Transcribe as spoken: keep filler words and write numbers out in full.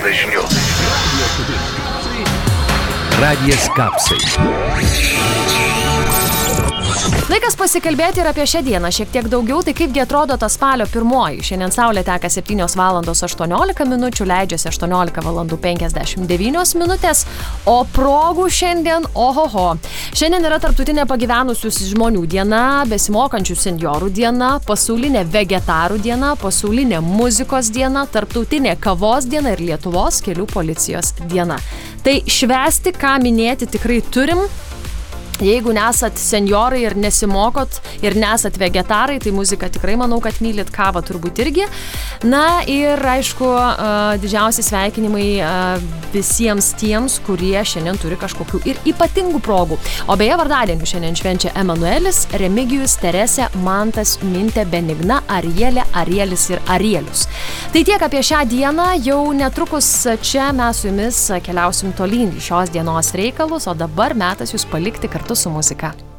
dažniu. Radijas Kapsai. Laikas pasikalbėti ir apie šią dieną šiek tiek daugiau, tai kaipgi atrodo ta spalio pirmoji. Šiandien saulė teka septynios valandos aštuoniolika minučių, leidžiasi aštuoniolika valandų penkiasdešimt devynios minutės, o progų šiandien, ohoho. Šiandien yra tarptautinė pagyvenusių žmonių diena, besimokančių senjorų diena, pasaulinė vegetarų diena, pasaulinė muzikos diena, tarptautinė kavos diena ir Lietuvos kelių policijos diena. Tai švęsti, ką minėti tikrai turim. Jeigu nesat senjorai ir nesimokot ir nesat vegetarai, tai muziką tikrai manau, kad mylit, kavą turbūt irgi. Na ir aišku, didžiausi sveikinimai visiems tiems, kurie šiandien turi kažkokių ir ypatingų progų. O beje, vardadienių šiandien švenčia Emanuelis, Remigijus, Teresė, Mantas, Mintė, Benigna, Arielė, Arielis ir Arielius. Tai tiek apie šią dieną, jau netrukus čia mes su jumis keliausim tolyn į šios dienos reikalus, o dabar metas jūs palikti kartu su muzika.